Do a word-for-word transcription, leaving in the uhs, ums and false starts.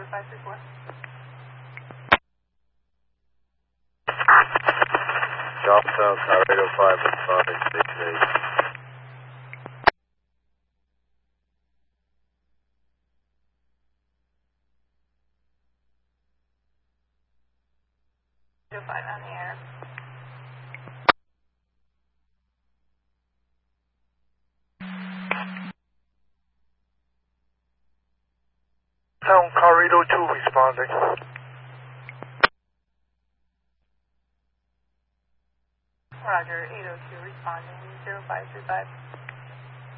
five three four. Golf South, Colorado five, responding, station eight. five on the air. Town Corridor two responding. Roger, eight oh two responding, zero five three five.